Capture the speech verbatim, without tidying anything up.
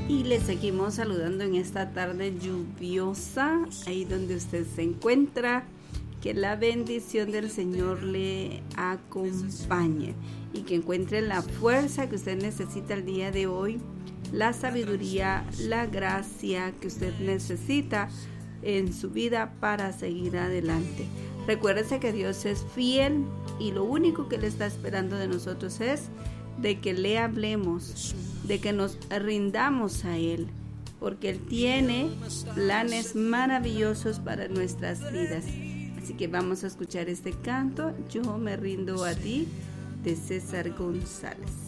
Y le seguimos saludando en esta tarde lluviosa, ahí donde usted se encuentra. Que la bendición del Señor le acompañe y que encuentre la fuerza que usted necesita el día de hoy, la sabiduría, la gracia que usted necesita en su vida para seguir adelante. Recuérdese que Dios es fiel y lo único que le está esperando de nosotros es de que le hablemos, de que nos rindamos a Él, porque Él tiene planes maravillosos para nuestras vidas. Así que vamos a escuchar este canto, Yo me rindo a ti, de César González.